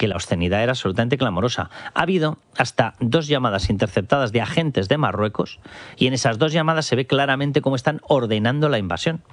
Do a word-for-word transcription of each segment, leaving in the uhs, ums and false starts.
que la obscenidad era absolutamente clamorosa. Ha habido hasta dos llamadas interceptadas de agentes de Marruecos y en esas dos llamadas se ve claramente cómo están ordenando la invasión.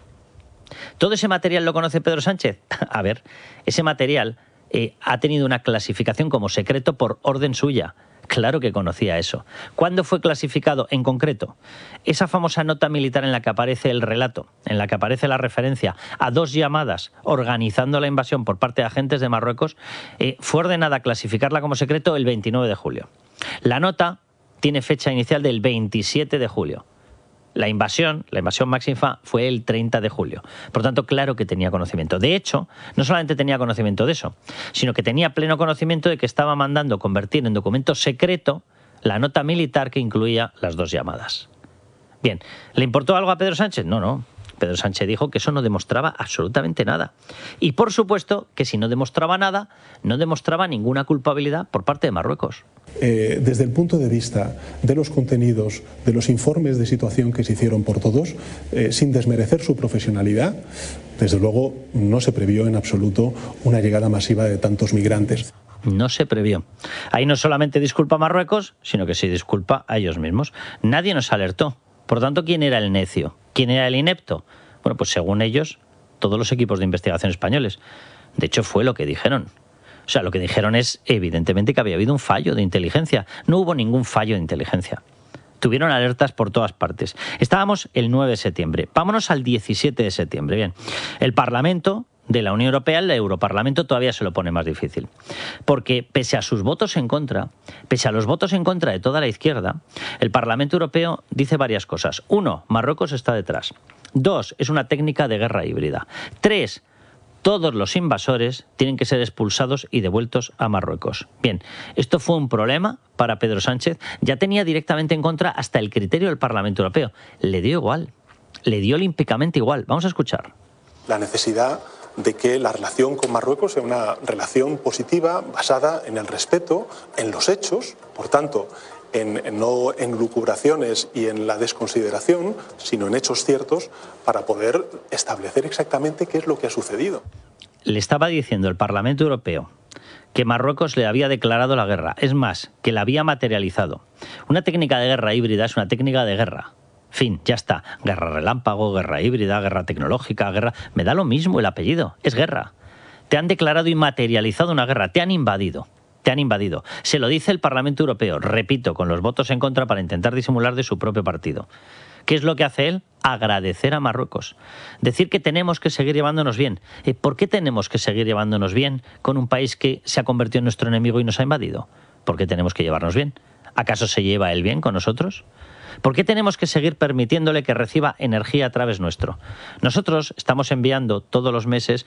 ¿Todo ese material lo conoce Pedro Sánchez? A ver, ese material eh, ha tenido una clasificación como secreto por orden suya. Claro que conocía eso. ¿Cuándo fue clasificado en concreto? Esa famosa nota militar en la que aparece el relato, en la que aparece la referencia a dos llamadas organizando la invasión por parte de agentes de Marruecos, eh, fue ordenada clasificarla como secreto el veintinueve de julio. La nota tiene fecha inicial del veintisiete de julio. La invasión, la invasión máxima fue el treinta de julio. Por tanto, claro que tenía conocimiento. De hecho, no solamente tenía conocimiento de eso, sino que tenía pleno conocimiento de que estaba mandando convertir en documento secreto la nota militar que incluía las dos llamadas. Bien, ¿le importó algo a Pedro Sánchez? No, no. Pedro Sánchez dijo que eso no demostraba absolutamente nada. Y por supuesto que si no demostraba nada, no demostraba ninguna culpabilidad por parte de Marruecos. Eh, desde el punto de vista de los contenidos, de los informes de situación que se hicieron por todos, eh, sin desmerecer su profesionalidad, desde luego no se previó en absoluto una llegada masiva de tantos migrantes. No se previó. Ahí no solamente disculpa a Marruecos, sino que se disculpa a ellos mismos. Nadie nos alertó. Por tanto, ¿quién era el necio? ¿Quién era el inepto? Bueno, pues según ellos, todos los equipos de investigación españoles. De hecho, fue lo que dijeron. O sea, lo que dijeron es evidentemente que había habido un fallo de inteligencia. No hubo ningún fallo de inteligencia. Tuvieron alertas por todas partes. Estábamos el nueve de septiembre. Vámonos al diecisiete de septiembre. Bien, el Parlamento de la Unión Europea, el Europarlamento, todavía se lo pone más difícil. Porque pese a sus votos en contra, pese a los votos en contra de toda la izquierda, el Parlamento Europeo dice varias cosas. Uno, Marruecos está detrás. Dos, es una técnica de guerra híbrida. Tres, todos los invasores tienen que ser expulsados y devueltos a Marruecos. Bien, esto fue un problema para Pedro Sánchez. Ya tenía directamente en contra hasta el criterio del Parlamento Europeo. Le dio igual, le dio olímpicamente igual. Vamos a escuchar. La necesidad de que la relación con Marruecos sea una relación positiva, basada en el respeto, en los hechos, por tanto, en, en no en lucubraciones y en la desconsideración, sino en hechos ciertos, para poder establecer exactamente qué es lo que ha sucedido. Le estaba diciendo el Parlamento Europeo que Marruecos le había declarado la guerra, es más, que la había materializado. Una técnica de guerra híbrida es una técnica de guerra. Fin, ya está. Guerra relámpago, guerra híbrida, guerra tecnológica, guerra... Me da lo mismo el apellido, es guerra. Te han declarado y materializado una guerra, te han invadido, te han invadido. Se lo dice el Parlamento Europeo, repito, con los votos en contra para intentar disimular de su propio partido. ¿Qué es lo que hace él? Agradecer a Marruecos. Decir que tenemos que seguir llevándonos bien. ¿Por qué tenemos que seguir llevándonos bien con un país que se ha convertido en nuestro enemigo y nos ha invadido? ¿Por qué tenemos que llevarnos bien? ¿Acaso se lleva él bien con nosotros? ¿Por qué tenemos que seguir permitiéndole que reciba energía a través nuestro? Nosotros estamos enviando todos los meses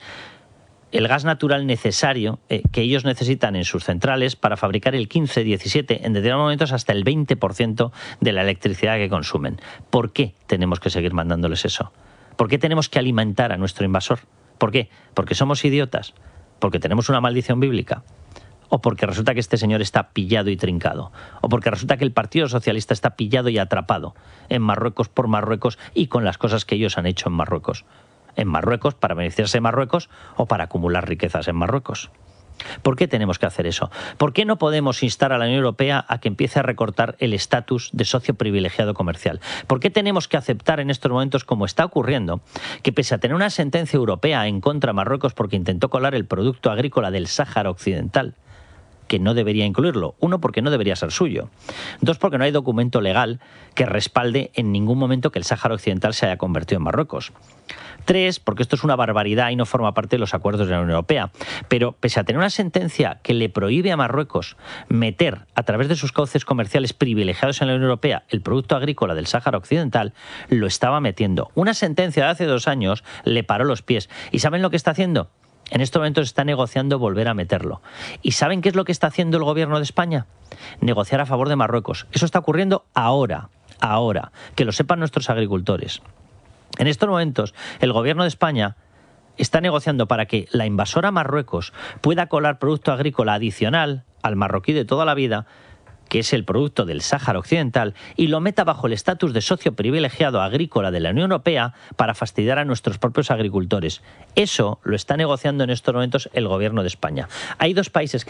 el gas natural necesario eh, que ellos necesitan en sus centrales para fabricar el quince, diecisiete, en determinados momentos hasta el veinte por ciento de la electricidad que consumen. ¿Por qué tenemos que seguir mandándoles eso? ¿Por qué tenemos que alimentar a nuestro invasor? ¿Por qué? ¿Porque somos idiotas? ¿Porque tenemos una maldición bíblica? ¿O porque resulta que este señor está pillado y trincado? ¿O porque resulta que el Partido Socialista está pillado y atrapado en Marruecos por Marruecos y con las cosas que ellos han hecho en Marruecos? En Marruecos, para beneficiarse de Marruecos o para acumular riquezas en Marruecos. ¿Por qué tenemos que hacer eso? ¿Por qué no podemos instar a la Unión Europea a que empiece a recortar el estatus de socio privilegiado comercial? ¿Por qué tenemos que aceptar en estos momentos, como está ocurriendo, que pese a tener una sentencia europea en contra de Marruecos porque intentó colar el producto agrícola del Sáhara Occidental, que no debería incluirlo? Uno, porque no debería ser suyo. Dos, porque no hay documento legal que respalde en ningún momento que el Sáhara Occidental se haya convertido en Marruecos. Tres, porque esto es una barbaridad y no forma parte de los acuerdos de la Unión Europea. Pero pese a tener una sentencia que le prohíbe a Marruecos meter a través de sus cauces comerciales privilegiados en la Unión Europea el producto agrícola del Sáhara Occidental, lo estaba metiendo. Una sentencia de hace dos años le paró los pies. ¿Y saben lo que está haciendo? En estos momentos está negociando volver a meterlo. ¿Y saben qué es lo que está haciendo el gobierno de España? Negociar a favor de Marruecos. Eso está ocurriendo ahora, ahora. Que lo sepan nuestros agricultores. En estos momentos, el gobierno de España está negociando para que la invasora Marruecos pueda colar producto agrícola adicional al marroquí de toda la vida, que es el producto del Sáhara Occidental, y lo meta bajo el estatus de socio privilegiado agrícola de la Unión Europea para fastidiar a nuestros propios agricultores. Eso lo está negociando en estos momentos el gobierno de España. Hay dos países que